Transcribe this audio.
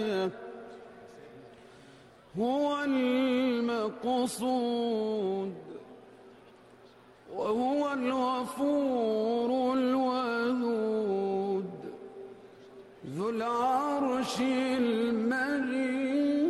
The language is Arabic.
هو المقصود وهو الغفور الودود ذو العرش المجيد.